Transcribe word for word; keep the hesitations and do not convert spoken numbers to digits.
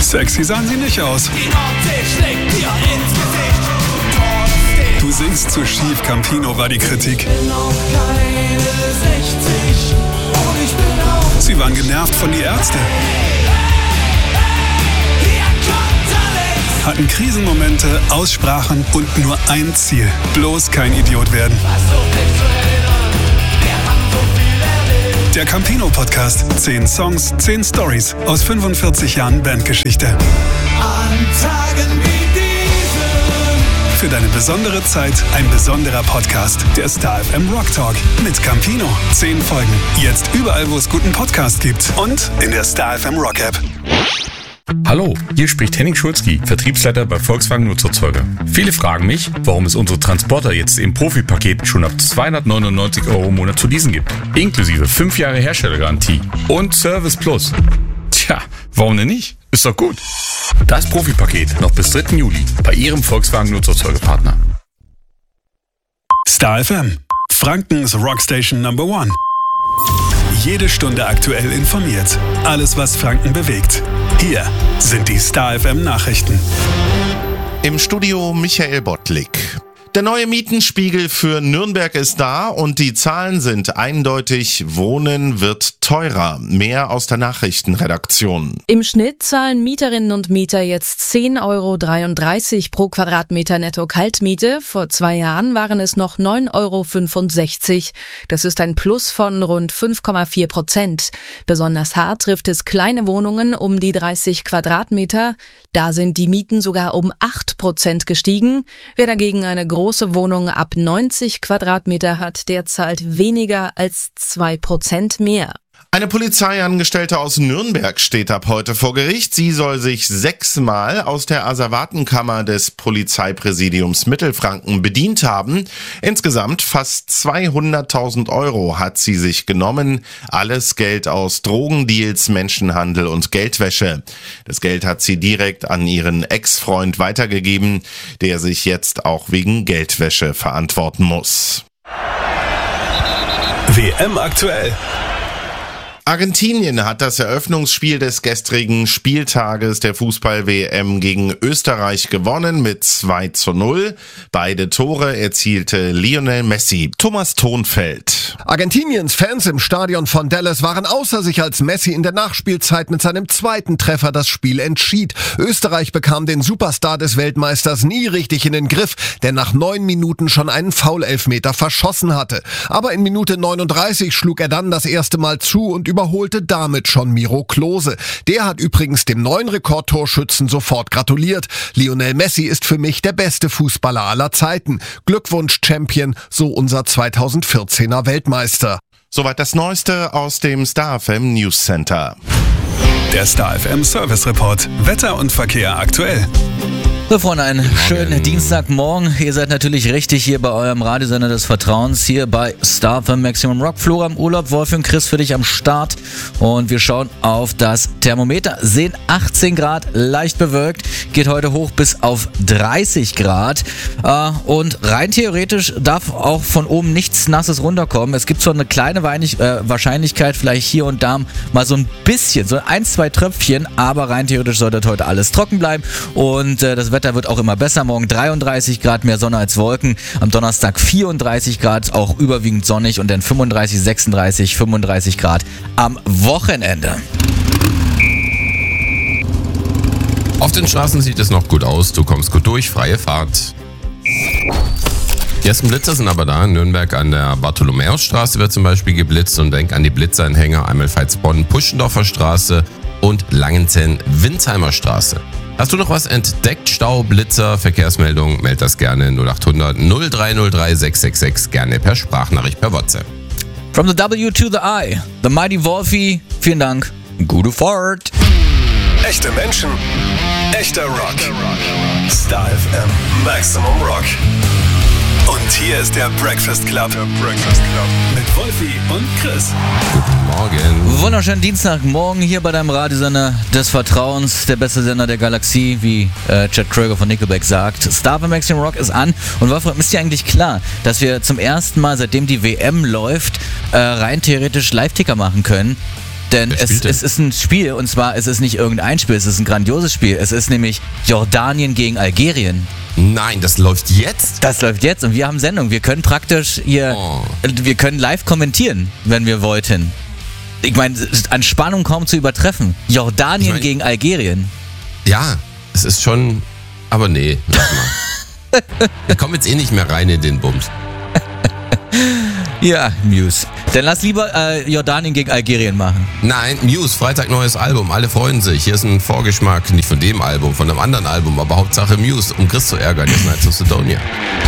Sexy sahen sie nicht aus. Du singst zu schief, Campino, war die Kritik. Sie waren genervt von die Ärzte. Hatten Krisenmomente, Aussprachen und nur ein Ziel. Bloß kein Idiot werden. Der Campino-Podcast. Zehn Songs, zehn Stories aus fünfundvierzig Jahren Bandgeschichte. An Tagen wie diesen. Für deine besondere Zeit ein besonderer Podcast. Der Star F M Rock Talk mit Campino. Zehn Folgen. Jetzt überall, wo es guten Podcast gibt. Und in der Star F M Rock App. Hallo, hier spricht Henning Schulzky, Vertriebsleiter bei Volkswagen Nutzerzeuger. Viele fragen mich, warum es unsere Transporter jetzt im Profi-Paket schon ab zweihundertneunundneunzig Euro im Monat zu leasen gibt. Inklusive fünf Jahre Herstellergarantie und Service Plus. Tja, warum denn nicht? Ist doch gut. Das Profi-Paket noch bis dritten Juli bei Ihrem Volkswagen Nutzerzeugerpartner. Star F M, Frankens Rockstation Number One. Jede Stunde aktuell informiert. Alles, was Franken bewegt. Hier sind die Star F M Nachrichten. Im Studio Michael Bottlik. Der neue Mietenspiegel für Nürnberg ist da und die Zahlen sind eindeutig. Wohnen wird teurer. Mehr aus der Nachrichtenredaktion. Im Schnitt zahlen Mieterinnen und Mieter jetzt zehn Euro dreiunddreißig pro Quadratmeter netto Kaltmiete. Vor zwei Jahren waren es noch neun Euro fünfundsechzig. Das ist ein Plus von rund fünf Komma vier Prozent. Besonders hart trifft es kleine Wohnungen um die dreißig Quadratmeter. Da sind die Mieten sogar um acht Prozent gestiegen. Wer dagegen eine große Wohnung ab neunzig Quadratmeter hat, der zahlt weniger als zwei Prozent mehr. Eine Polizeiangestellte aus Nürnberg steht ab heute vor Gericht. Sie soll sich sechsmal aus der Asservatenkammer des Polizeipräsidiums Mittelfranken bedient haben. Insgesamt fast zweihunderttausend Euro hat sie sich genommen. Alles Geld aus Drogendeals, Menschenhandel und Geldwäsche. Das Geld hat sie direkt an ihren Ex-Freund weitergegeben, der sich jetzt auch wegen Geldwäsche verantworten muss. W M aktuell. Argentinien hat das Eröffnungsspiel des gestrigen Spieltages der Fußball-W M gegen Österreich gewonnen mit zwei zu null. Beide Tore erzielte Lionel Messi. Thomas Thonfeld. Argentiniens Fans im Stadion von Dallas waren außer sich, als Messi in der Nachspielzeit mit seinem zweiten Treffer das Spiel entschied. Österreich bekam den Superstar des Weltmeisters nie richtig in den Griff, der nach neun Minuten schon einen Foul-Elfmeter verschossen hatte. Aber in Minute neununddreißig schlug er dann das erste Mal zu und überholte damit schon Miro Klose. Der hat übrigens dem neuen Rekordtorschützen sofort gratuliert. Lionel Messi ist für mich der beste Fußballer aller Zeiten. Glückwunsch, Champion, so unser zweitausendvierzehner Weltmeister. Soweit das Neueste aus dem Star F M News Center. Der Star F M Service Report. Wetter und Verkehr aktuell. So, Freunde, einen schönen Dienstagmorgen. Ihr seid natürlich richtig hier bei eurem Radiosender des Vertrauens, hier bei Star F M Maximum Rock. Flora im Urlaub, Wolfi und Chris für dich am Start. Und wir schauen auf das Thermometer. Sehen achtzehn Grad, leicht bewölkt. Geht heute hoch bis auf dreißig Grad. Und rein theoretisch darf auch von oben nichts Nasses runterkommen. Es gibt zwar eine kleine Wahrscheinlichkeit, vielleicht hier und da mal so ein bisschen, so ein, zwei Tröpfchen. Aber rein theoretisch sollte heute alles trocken bleiben. Und das Wetter wird auch immer besser. Morgen dreiunddreißig Grad, mehr Sonne als Wolken. Am Donnerstag vierunddreißig Grad, auch überwiegend sonnig. Und dann fünfunddreißig, sechsunddreißig, fünfunddreißig Grad am Wochenende. Auf den Straßen sieht es noch gut aus. Du kommst gut durch. Freie Fahrt. Die ersten Blitzer sind aber da. In Nürnberg an der Bartholomäusstraße wird zum Beispiel geblitzt. Und denk an die Blitzeranhänger Eimelfalz-Bonn, Puschendorfer Straße und Langenzenn-Winsheimer Straße. Hast du noch was entdeckt? Stau, Blitzer, Verkehrsmeldung? Meld das gerne null acht hundert null drei null drei sechs sechs sechs, gerne per Sprachnachricht, per WhatsApp. From the W to the I, the mighty Wolfie. Vielen Dank. Gute Fahrt. Echte Menschen, echter Rock. Star F M Maximum Rock. Und hier ist der Breakfast Club. Der Breakfast Club. Mit Wolfi und Chris. Guten Morgen. Wunderschönen Dienstagmorgen hier bei deinem Radiosender des Vertrauens, der beste Sender der Galaxie, wie äh, Chad Kroeger von Nickelback sagt. Star F M Maximum Rock ist an. Und Wolfram, ist dir eigentlich klar, dass wir zum ersten Mal, seitdem die W M läuft, äh, rein theoretisch Live-Ticker machen können? Denn Wer es, spielt denn? es ist ein Spiel, und zwar es ist nicht irgendein Spiel, es ist ein grandioses Spiel. Es ist nämlich Jordanien gegen Algerien. Nein, das läuft jetzt? Das läuft jetzt und wir haben Sendung. Wir können praktisch hier, Oh. wir können live kommentieren, wenn wir wollten. Ich meine, an Spannung kaum zu übertreffen. Jordanien Ich mein- gegen Algerien. Ja, es ist schon... Aber nee, lass mal. Ich komme jetzt eh nicht mehr rein in den Bums. Ja, Muse. Dann lass lieber äh, Jordanien gegen Algerien machen. Nein, Muse, Freitag neues Album, alle freuen sich. Hier ist ein Vorgeschmack, nicht von dem Album, von einem anderen Album, aber Hauptsache Muse, um Chris zu ärgern. Jetzt Nights of Sidonia.